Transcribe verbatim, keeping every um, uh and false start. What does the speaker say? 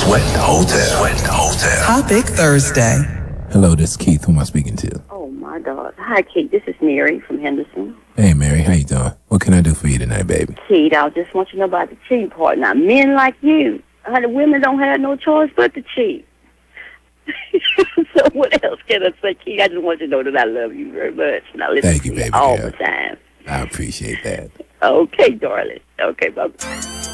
Sweat Hotel. Sweat Hotel. Topic Thursday. Hello, this is Keith. Who am I speaking to? Oh, my God. Hi, Keith. This is Mary from Henderson. Hey, Mary. How you doing? What can I do for you tonight, baby? Keith, I just want you to know about the cheating part. Now, men like you, how the women don't have no choice but to cheat. So what else can I say, Keith? I just want you to know that I love you very much. Now, listen Thank you, to me baby all girl. the time. I appreciate that. Okay, darling. Okay, bye-bye.